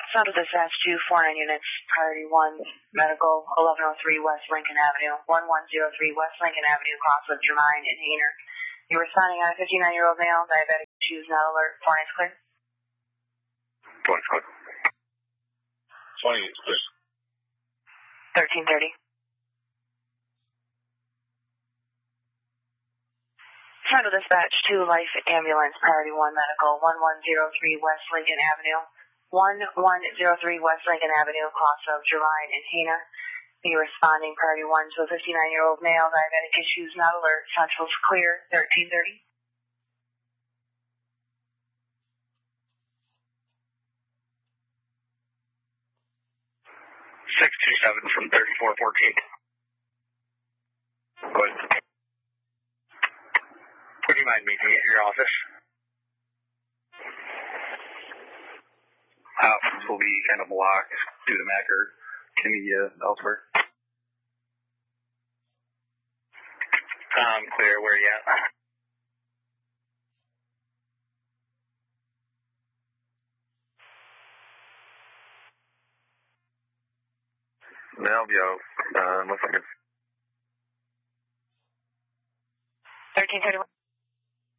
Central Dispatch 249 units, priority 1, medical, 1103 West Lincoln Avenue, 1103 West Lincoln Avenue, cross of Jermine and Hainer. You're responding on a 59-year-old male, diabetic issues, not alert, 4 is clear. 20 is clear. 20 is clear. 1330. Central Dispatch 2 Life Ambulance, priority 1 medical, 1103 West Lincoln Avenue, 1103 West Lincoln Avenue, cross of Jermine and Hainer. You're responding priority 1 to a 59-year-old male, diabetic issues, not alert, Central's clear, 1330. 627 from 3414. Go ahead. Would you mind meeting me at your office? Office will be kind of blocked due to Mac or media elsewhere. Clear. Where are you at? Melvio, looks like it's 1331.